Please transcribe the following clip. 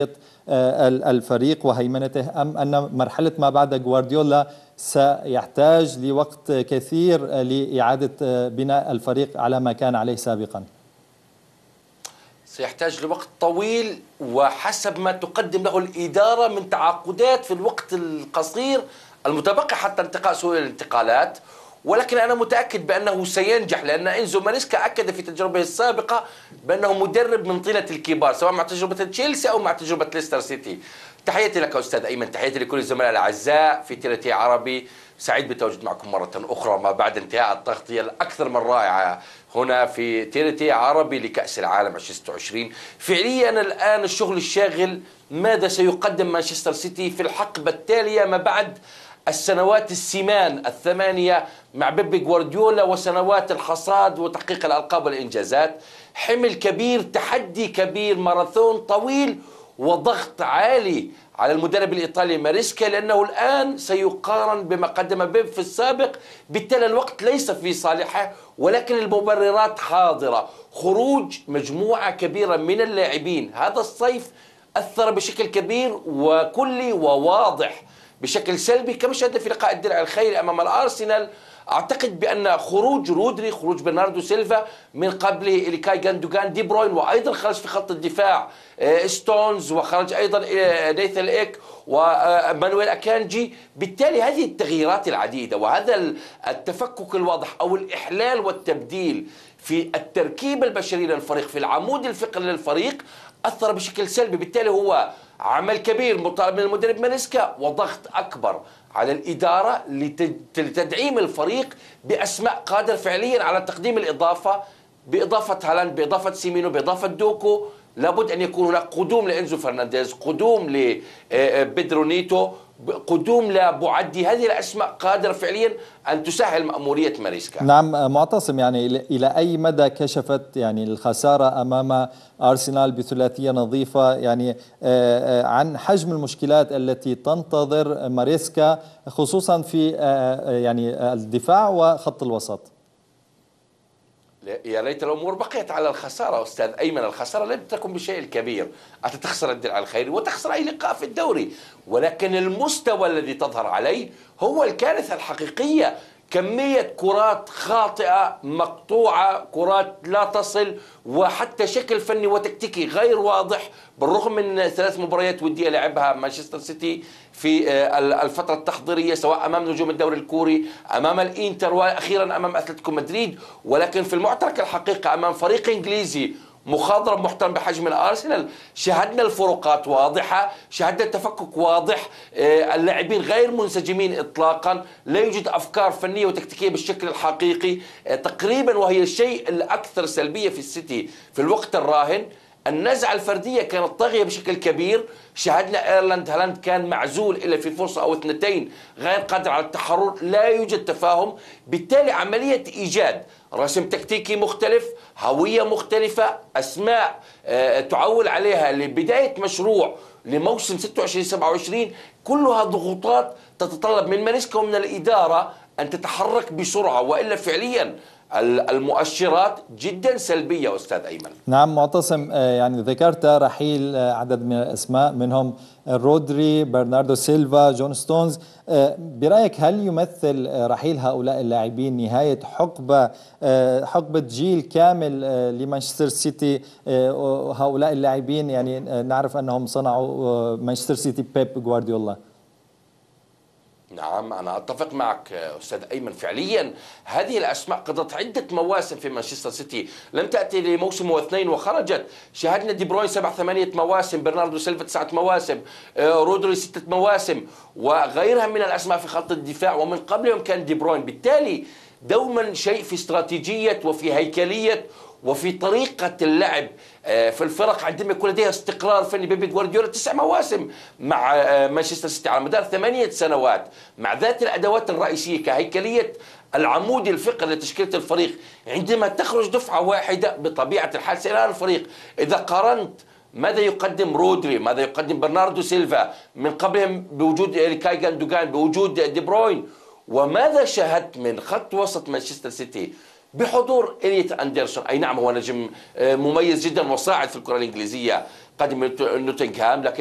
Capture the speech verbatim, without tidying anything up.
الفريق وهيمنته، أم أن مرحلة ما بعد غوارديولا سيحتاج لوقت كثير لإعادة بناء الفريق على ما كان عليه سابقا؟ سيحتاج لوقت طويل، وحسب ما تقدم له الإدارة من تعاقدات في الوقت القصير المتبقي حتى انتقاء سوق الانتقالات. ولكن أنا متأكد بأنه سينجح، لأن إنزو ماريسكا أكد في تجربته السابقة بأنه مدرب من طيلة الكبار، سواء مع تجربة تشيلسي أو مع تجربة ليستر سيتي. تحياتي لك أستاذ أيمن، تحياتي لكل الزملاء الأعزاء في تيرتي عربي. سعيد بالتواجد معكم مرة أخرى ما بعد انتهاء التغطية الأكثر من رائعة هنا في تيرتي عربي لكأس العالم ألفين وستة وعشرين. فعليا الآن الشغل الشاغل ماذا سيقدم مانشستر سيتي في الحقبة التالية ما بعد السنوات السمان الثمانية مع بيب غوارديولا وسنوات الحصاد وتحقيق الألقاب والإنجازات. حمل كبير، تحدي كبير، ماراثون طويل، وضغط عالي على المدرب الإيطالي ماريسكا، لأنه الآن سيقارن بما قدم بيب في السابق. بالتالي الوقت ليس في صالحه، ولكن المبررات حاضرة. خروج مجموعة كبيرة من اللاعبين هذا الصيف أثر بشكل كبير وكلي وواضح بشكل سلبي، كما شاهدنا في لقاء الدرع الخيري أمام الأرسنال. أعتقد بأن خروج رودري، خروج برناردو سيلفا، من قبل إليكاي جاندوغان، دي بروين، وأيضا خرج في خط الدفاع ستونز، وخرج أيضا نيثان إيك ومانويل أكانجي. بالتالي هذه التغييرات العديدة وهذا التفكك الواضح أو الإحلال والتبديل في التركيبة البشرية للفريق، في العمود الفقري للفريق، أثر بشكل سلبي. بالتالي هو عمل كبير مطالب من المدرب ماريسكا، وضغط أكبر على الإدارة لتدعيم الفريق بأسماء قادر فعليا على تقديم الإضافة، بإضافة هالاند، بإضافة سيمينو، بإضافة دوكو. لابد أن يكون هناك قدوم لإنزو فرنانديز، قدوم لبيدرو نيتو، قدوم لبوعدي. هذه الأسماء قادرة فعليا أن تسهل مأمورية ماريسكا. نعم معتصم، يعني إلى أي مدى كشفت يعني الخسارة أمام أرسنال بثلاثية نظيفة يعني عن حجم المشكلات التي تنتظر ماريسكا، خصوصا في يعني الدفاع وخط الوسط؟ يا ليت الامور بقيت على الخساره استاذ ايمن. الخساره لم تكن بشيء الكبير، انت تخسر الدرع الخيري وتخسر اي لقاء في الدوري، ولكن المستوى الذي تظهر عليه هو الكارثه الحقيقيه. كميه كرات خاطئه مقطوعه، كرات لا تصل، وحتى شكل فني وتكتيكي غير واضح. بالرغم من ثلاث مباريات وديه لعبها مانشستر سيتي في الفتره التحضيريه، سواء امام نجوم الدوري الكوري، امام الانتر، واخيرا امام اتلتيكو مدريد، ولكن في المعترك الحقيقه امام فريق انجليزي مخاضرم محترم بحجم الارسنال شاهدنا الفروقات واضحه، شاهدنا التفكك واضح، اللاعبين غير منسجمين اطلاقا، لا يوجد افكار فنيه وتكتيكيه بالشكل الحقيقي تقريبا، وهي الشيء الاكثر سلبيه في السيتي في الوقت الراهن. النزعه الفرديه كانت طاغيه بشكل كبير. شاهدنا ايرلاند هالاند كان معزول الا في فرصه او اثنتين، غير قادر على التحرر، لا يوجد تفاهم. بالتالي عمليه ايجاد رسم تكتيكي مختلف، هويه مختلفه، اسماء تعول عليها لبدايه مشروع لموسم ستة وعشرين سبعة وعشرين، كلها ضغوطات تتطلب من ماريسكا ومن الاداره ان تتحرك بسرعه، والا فعليا المؤشرات جدا سلبية أستاذ أيمن. نعم معتصم، يعني ذكرت رحيل عدد من الأسماء، منهم رودري، برناردو سيلفا، جون ستونز. برأيك هل يمثل رحيل هؤلاء اللاعبين نهاية حقبة حقبة جيل كامل لمانشستر سيتي؟ هؤلاء اللاعبين يعني نعرف أنهم صنعوا مانشستر سيتي بيب غوارديولا. نعم أنا أتفق معك أستاذ أيمن. فعليا هذه الأسماء قضت عدة مواسم في مانشستر سيتي، لم تأتي لموسم واثنين وخرجت. شاهدنا دي بروين سبع ثمانية مواسم، برناردو سيلفا تسعة مواسم، رودري ستة مواسم، وغيرها من الأسماء في خط الدفاع، ومن قبلهم كان دي بروين. بالتالي دوما شيء في استراتيجية وفي هيكلية وفي طريقة اللعب في الفرق عندما يكون لديها استقرار فني. بيب غوارديولا تسع مواسم مع مانشستر سيتي على مدار ثمانية سنوات، مع ذات الأدوات الرئيسية كهيكلية العمود الفقري لتشكيلة الفريق. عندما تخرج دفعة واحدة بطبيعة الحال سينهار الفريق. إذا قارنت ماذا يقدم رودري، ماذا يقدم برناردو سيلفا، من قبلهم بوجود إليكاي جاندوغان، بوجود دي بروين، وماذا شاهدت من خط وسط مانشستر سيتي بحضور إليوت أندرسون. أي نعم هو نجم مميز جدا وصاعد في الكرة الإنجليزية، قدم نوتنغهام، لكن